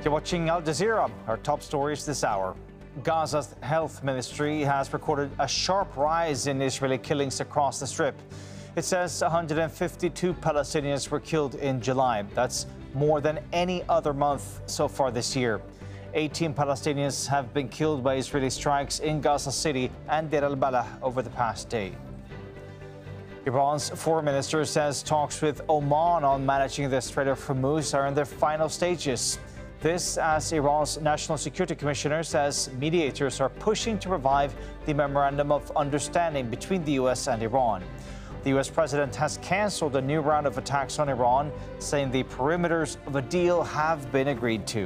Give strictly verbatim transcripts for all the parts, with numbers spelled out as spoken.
You're watching Al Jazeera. Our top stories this hour. Gaza's health ministry has recorded a sharp rise in Israeli killings across the Strip. It says one hundred fifty-two Palestinians were killed in July. That's more than any other month so far this year. eighteen Palestinians have been killed by Israeli strikes in Gaza City and Deir al-Balah over the past day. Iran's foreign minister says talks with Oman on managing the Strait of Hormuz are in their final stages. This as Iran's National Security Commissioner says mediators are pushing to revive the Memorandum of Understanding between the U S and Iran. The U S president has canceled a new round of attacks on Iran, saying the perimeters of a deal have been agreed to.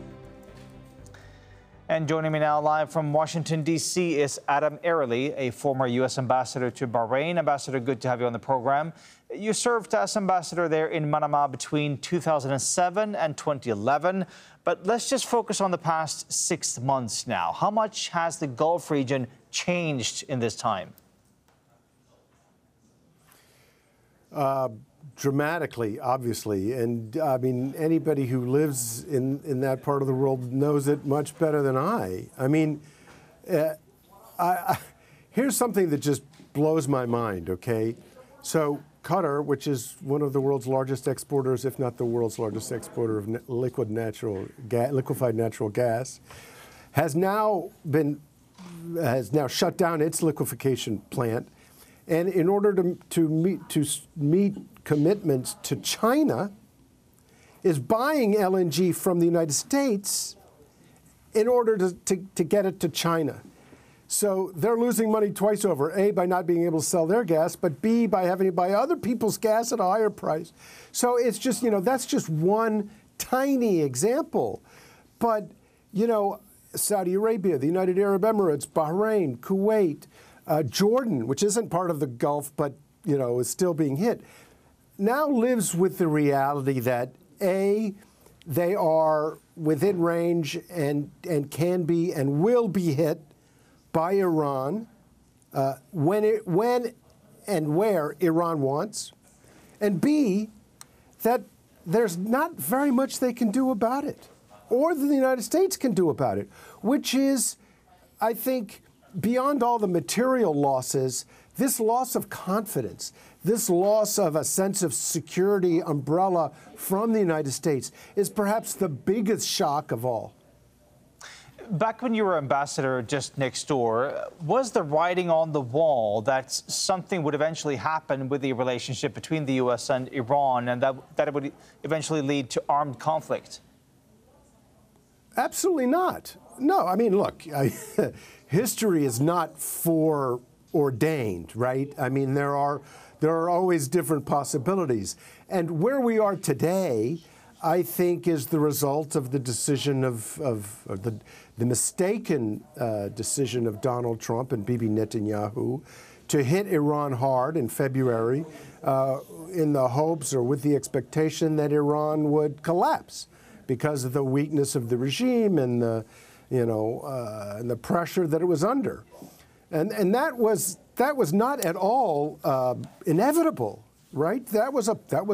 And joining me now live from Washington, D C is Adam Early, a former U S ambassador to Bahrain. Ambassador, good to have you on the program. You served as ambassador there in Manama between two thousand seven and twenty eleven. But let's just focus on the past six months now. How much has the Gulf region changed in this time? Uh, dramatically, obviously. And I mean, anybody who lives in, in that part of the world knows it much better than I. I mean, uh, I, I, here's something that just blows my mind, okay? So Qatar, which is one of the world's largest exporters, if not the world's largest exporter of na- liquid natural ga- liquefied natural gas, has now been has now shut down its liquefaction plant. And in order to, to meet to meet commitments to China, is buying L N G from the United States in order to, to, to get it to China. So they're losing money twice over, A, by not being able to sell their gas, but B, by having to buy other people's gas at a higher price. So it's just, you know, that's just one tiny example. But, you know, Saudi Arabia, the United Arab Emirates, Bahrain, Kuwait, Uh, Jordan, which isn't part of the Gulf, but, you know, is still being hit, now lives with the reality that, A, they are within range and, and can be and will be hit by Iran uh, when, it, when and where Iran wants, and B, that there's not very much they can do about it, or the United States can do about it, which is, I think, beyond all the material losses, this loss of confidence, this loss of a sense of security umbrella from the United States is perhaps the biggest shock of all. Back when you were ambassador just next door, was the writing on the wall that something would eventually happen with the relationship between the U S and Iran and that, that it would eventually lead to armed conflict? Absolutely not. No, I mean, look, I, history is not foreordained, right? I mean, there are there are always different possibilities. And where we are today, I think, is the result of the decision of, of, of the, the mistaken uh, decision of Donald Trump and Bibi Netanyahu to hit Iran hard in February uh, in the hopes or with the expectation that Iran would collapse because of the weakness of the regime and the, you know, uh, and the pressure that it was under, and and that was that was not at all uh, inevitable, right? That was a that was.